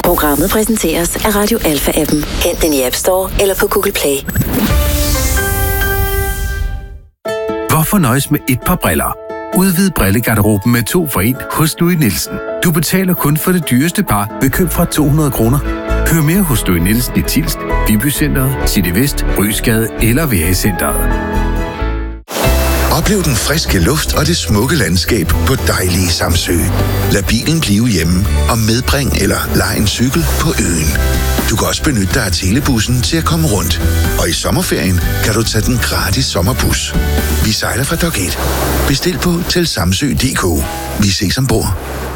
Programmet præsenteres af Radio Alpha-appen. Hent den i App Store eller på Google Play. Hvorfor nøjes med et par briller? Udvid brillegarderoben med 2 for 1 hos Louis Nielsen. Du betaler kun for det dyreste par ved køb fra 200 kroner. Hør mere hos Louis Nielsen i Tilst, Vibycentret, City Vest, Rysgade eller VA-centret. Oplev den friske luft og det smukke landskab på dejlige Samsø. Lad bilen blive hjemme og medbring eller lej en cykel på øen. Du kan også benytte dig af telebussen til at komme rundt. Og i sommerferien kan du tage den gratis sommerbus. Vi sejler fra Dok 1. Bestil på til samsø.dk. Vi ses ombord.